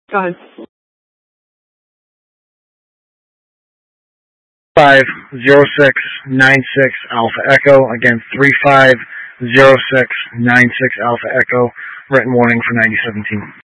Go ahead. 350696 Alpha Echo. Again, 350696 Alpha Echo. Written warning for 9017.